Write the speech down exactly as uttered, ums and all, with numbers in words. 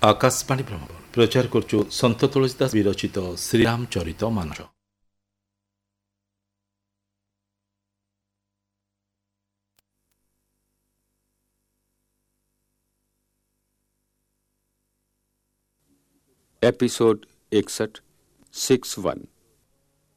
आकाशवाणी ब्रह्मपुर प्रचार करछु संत तुलसीदास विरचित श्रीराम चरित मानस। एपिसोड इकसठ सिक्स वन।